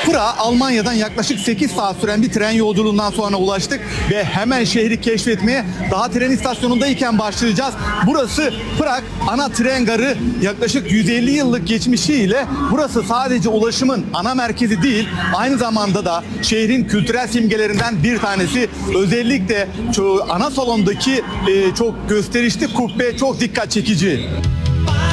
Prag'a Almanya'dan yaklaşık 8 saat süren bir tren yolculuğundan sonra ulaştık ve hemen şehri keşfetmeye daha tren istasyonundayken başlayacağız. Burası Prag ana tren garı. Yaklaşık 150 yıllık geçmişiyle burası sadece ulaşımın ana merkezi değil, aynı zamanda da şehrin kültürel simgelerinden bir tanesi. Özellikle ana salondaki çok gösterişli kubbe çok dikkat çekici.